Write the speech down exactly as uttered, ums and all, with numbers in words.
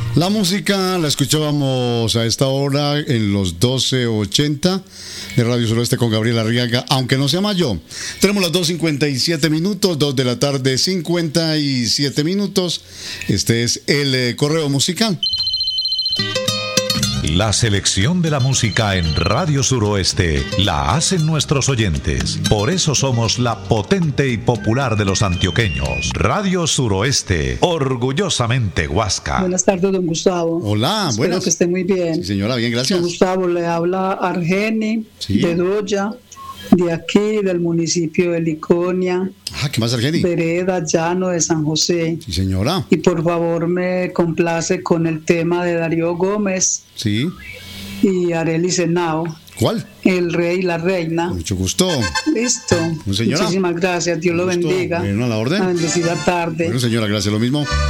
La música la escuchábamos a esta hora en los doce ochenta de Radio Suroeste con Gabriel Arriaga, aunque no se llama yo. Tenemos las dos cincuenta y siete minutos, dos de la tarde, cincuenta y siete minutos. Este es el eh, correo musical. La selección de la música en Radio Suroeste la hacen nuestros oyentes. Por eso somos la potente y popular de los antioqueños. Radio Suroeste, orgullosamente Huasca. Buenas tardes, don Gustavo. Hola, Espero buenas. que esté muy bien. Sí, señora, bien, gracias. Don Gustavo, le habla Argeni, Sí. de Doya, de aquí, del municipio de Liconia, Ah, ¿qué más, Argeni? vereda Llano de San José. Sí, señora. Y por favor me complace con el tema de Darío Gómez Sí. y Arely Senao, ¿Cuál? El Rey y la Reina. Con mucho gusto. Listo. Bueno, señora. Muchísimas gracias. Dios lo Gusto. bendiga. Bueno, a la orden. Una bendecida tarde. Bueno, señora, gracias. Lo mismo.